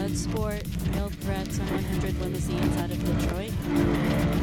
transport male threats on 100 limousines out of Detroit.